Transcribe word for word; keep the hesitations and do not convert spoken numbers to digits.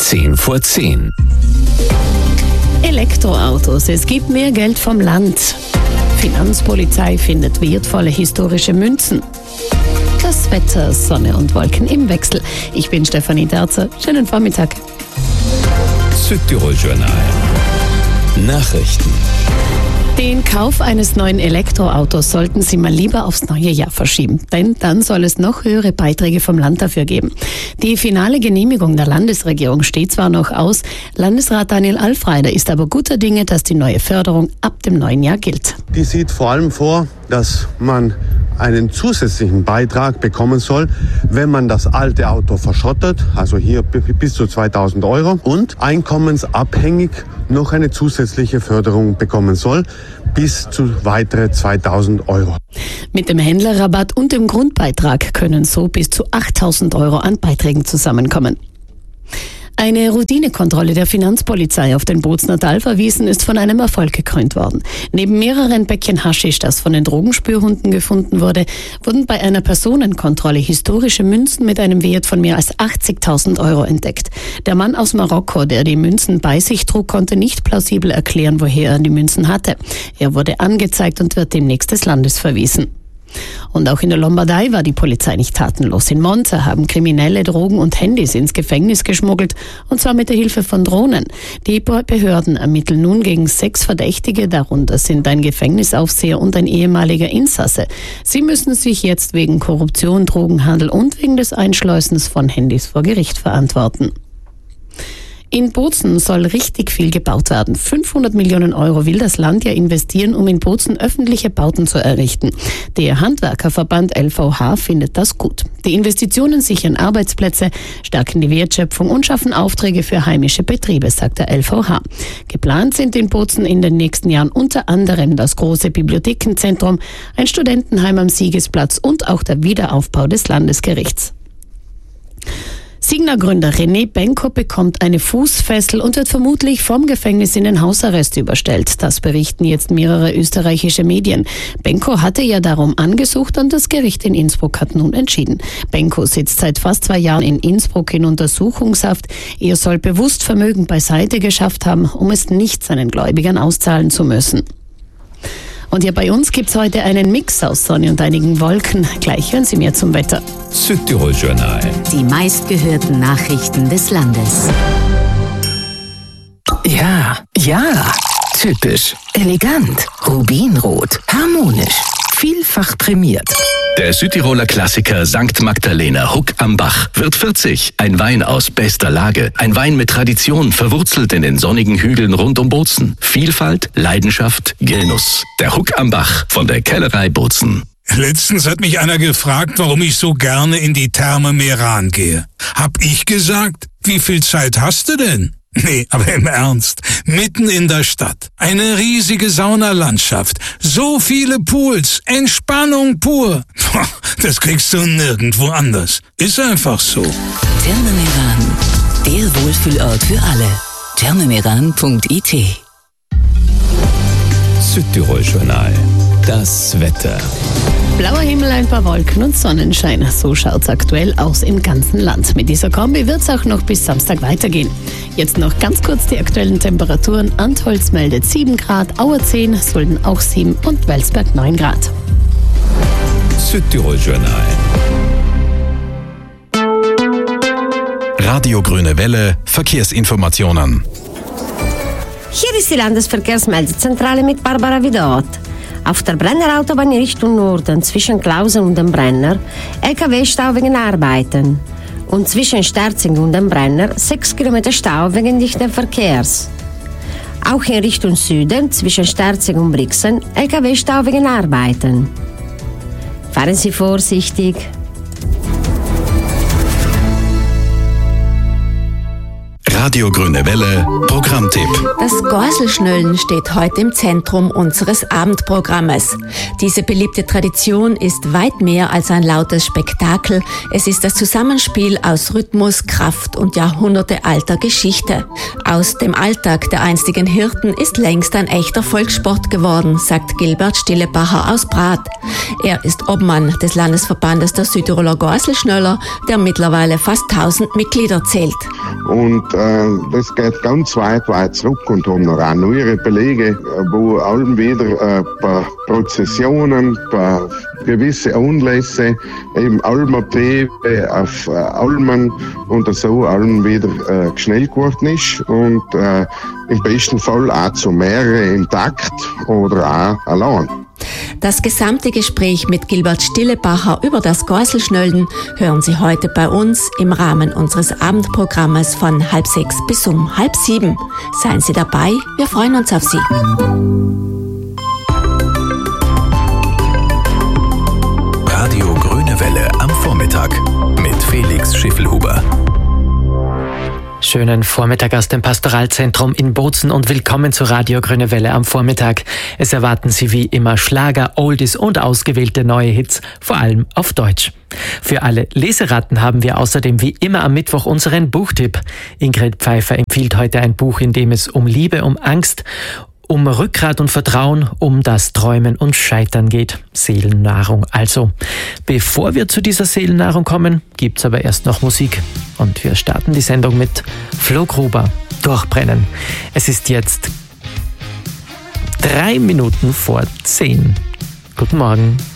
zehn vor zehn. Elektroautos. Es gibt mehr Geld vom Land. Finanzpolizei findet wertvolle historische Münzen. Das Wetter, Sonne und Wolken im Wechsel. Ich bin Stefanie Derzer. Schönen Vormittag. Südtirol Journal. Nachrichten. Den Kauf eines neuen Elektroautos sollten Sie mal lieber aufs neue Jahr verschieben, denn dann soll es noch höhere Beiträge vom Land dafür geben. Die finale Genehmigung der Landesregierung steht zwar noch aus, Landesrat Daniel Alfreider ist aber guter Dinge, dass die neue Förderung ab dem neuen Jahr gilt. Die sieht vor allem vor, dass man einen zusätzlichen Beitrag bekommen soll, wenn man das alte Auto verschrottet, also hier bis zu zweitausend Euro, und einkommensabhängig noch eine zusätzliche Förderung bekommen soll, bis zu weitere zweitausend Euro. Mit dem Händlerrabatt und dem Grundbeitrag können so bis zu achttausend Euro an Beiträgen zusammenkommen. Eine Routinekontrolle der Finanzpolizei auf den Bozner Talferwiesen ist von einem Erfolg gekrönt worden. Neben mehreren Päckchen Haschisch, das von den Drogenspürhunden gefunden wurde, wurden bei einer Personenkontrolle historische Münzen mit einem Wert von mehr als achtzigtausend Euro entdeckt. Der Mann aus Marokko, der die Münzen bei sich trug, konnte nicht plausibel erklären, woher er die Münzen hatte. Er wurde angezeigt und wird demnächst des Landes verwiesen. Und auch in der Lombardei war die Polizei nicht tatenlos. In Monza haben Kriminelle Drogen und Handys ins Gefängnis geschmuggelt, und zwar mit der Hilfe von Drohnen. Die Behörden ermitteln nun gegen sechs Verdächtige, darunter sind ein Gefängnisaufseher und ein ehemaliger Insasse. Sie müssen sich jetzt wegen Korruption, Drogenhandel und wegen des Einschleusens von Handys vor Gericht verantworten. In Bozen soll richtig viel gebaut werden. fünfhundert Millionen Euro will das Land ja investieren, um in Bozen öffentliche Bauten zu errichten. Der Handwerkerverband L V H findet das gut. Die Investitionen sichern Arbeitsplätze, stärken die Wertschöpfung und schaffen Aufträge für heimische Betriebe, sagt der L V H. Geplant sind in Bozen in den nächsten Jahren unter anderem das große Bibliothekenzentrum, ein Studentenheim am Siegesplatz und auch der Wiederaufbau des Landesgerichts. Signa-Gründer René Benko bekommt eine Fußfessel und wird vermutlich vom Gefängnis in den Hausarrest überstellt. Das berichten jetzt mehrere österreichische Medien. Benko hatte ja darum angesucht und das Gericht in Innsbruck hat nun entschieden. Benko sitzt seit fast zwei Jahren in Innsbruck in Untersuchungshaft. Er soll bewusst Vermögen beiseite geschafft haben, um es nicht seinen Gläubigern auszahlen zu müssen. Und hier bei uns gibt's heute einen Mix aus Sonne und einigen Wolken. Gleich hören Sie mehr zum Wetter. Südtirol Journal. Die meistgehörten Nachrichten des Landes. Ja, ja. Typisch, elegant, rubinrot, harmonisch, vielfach prämiert. Der Südtiroler Klassiker Sankt Magdalena Huck am Bach wird vierzig. Ein Wein aus bester Lage. Ein Wein mit Tradition, verwurzelt in den sonnigen Hügeln rund um Bozen. Vielfalt, Leidenschaft, Genuss. Der Huck am Bach von der Kellerei Bozen. Letztens hat mich einer gefragt, warum ich so gerne in die Therme Meran gehe. Hab ich gesagt, wie viel Zeit hast du denn? Nee, aber im Ernst, mitten in der Stadt, eine riesige Saunalandschaft, so viele Pools, Entspannung pur. Das kriegst du nirgendwo anders. Ist einfach so. Therme Meran, der Wohlfühlort für alle. thermemeran punkt I T. Südtirol Journal. Das Wetter. Blauer Himmel, ein paar Wolken und Sonnenschein. So schaut's aktuell aus im ganzen Land. Mit dieser Kombi wird's auch noch bis Samstag weitergehen. Jetzt noch ganz kurz die aktuellen Temperaturen. Antholz meldet sieben Grad, Auer zehn, Sulden auch sieben und Welsberg neun Grad. Südtirol Journal. Radio Grüne Welle, Verkehrsinformationen. Hier ist die Landesverkehrsmeldezentrale mit Barbara Vidot. Auf der Brennerautobahn Richtung Norden zwischen Klausen und dem Brenner L K W-Stau wegen Arbeiten. Und zwischen Sterzing und dem Brenner sechs Kilometer Stau wegen dichten Verkehrs. Auch in Richtung Süden zwischen Sterzing und Brixen L K W-Stau wegen Arbeiten. Fahren Sie vorsichtig. Radio Grüne Welle, Programmtipp. Das Gorselschnöllen steht heute im Zentrum unseres Abendprogrammes. Diese beliebte Tradition ist weit mehr als ein lautes Spektakel. Es ist das Zusammenspiel aus Rhythmus, Kraft und jahrhundertealter Geschichte. Aus dem Alltag der einstigen Hirten ist längst ein echter Volkssport geworden, sagt Gilbert Stillebacher aus Brat. Er ist Obmann des Landesverbandes der Südtiroler Gorselschnöller, der mittlerweile fast tausend Mitglieder zählt. Und äh, äh, das geht ganz weit, weit zurück und haben noch auch neuere Belege, wo allem wieder äh, bei Prozessionen, bei gewisse Anlässe, eben Almabebe auf äh, Almen und so allem wieder äh, schnell geworden ist und äh, im besten Fall auch zu mehrere im Takt oder auch allein. Das gesamte Gespräch mit Gilbert Stillebacher über das Geiselschnölden hören Sie heute bei uns im Rahmen unseres Abendprogrammes von halb sechs bis um halb sieben. Seien Sie dabei, wir freuen uns auf Sie. Radio Grüne Welle am Vormittag mit Felix Schiffelhuber. Schönen Vormittag aus dem Pastoralzentrum in Bozen und willkommen zu Radio Grüne Welle am Vormittag. Es erwarten Sie wie immer Schlager, Oldies und ausgewählte neue Hits, vor allem auf Deutsch. Für alle Leseratten haben wir außerdem wie immer am Mittwoch unseren Buchtipp. Ingrid Pfeiffer empfiehlt heute ein Buch, in dem es um Liebe, um Angst, um Rückgrat und Vertrauen, um das Träumen und Scheitern geht. Seelennahrung also. Bevor wir zu dieser Seelennahrung kommen, gibt's aber erst noch Musik. Und wir starten die Sendung mit Flo Gruber, Durchbrennen. Es ist jetzt drei Minuten vor zehn. Guten Morgen.